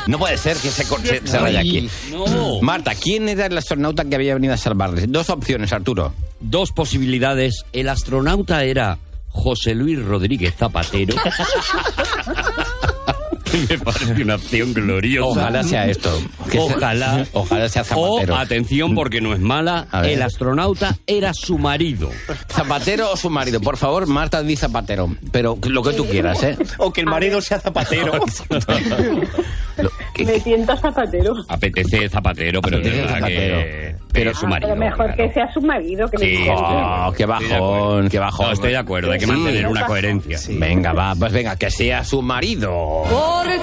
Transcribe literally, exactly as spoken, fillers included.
No puede ser que se, se, se raya aquí. No. Marta, ¿quién era el astronauta que había venido a salvarles? Dos opciones, Arturo. Dos posibilidades. El astronauta era José Luis Rodríguez Zapatero. Me parece una opción gloriosa. Ojalá sea esto. Que Ojalá. Se, ojalá sea Zapatero. O, atención, porque no es mala, el astronauta era su marido. ¿Zapatero o su marido? Por favor, Marta, di Zapatero. Pero lo que tú quieras, ¿eh? O que el marido sea Zapatero. Lo, que, Me siento Zapatero. Apetece Zapatero, pero Apetece es verdad Zapatero. que... Pero es su Ah, marido. pero mejor claro. que sea su marido. Que Sí, le oh, qué bajón, qué bajón. No, estoy de acuerdo, hay que Sí. mantener una coherencia. Venga, va, pues venga, que sea su marido. Porque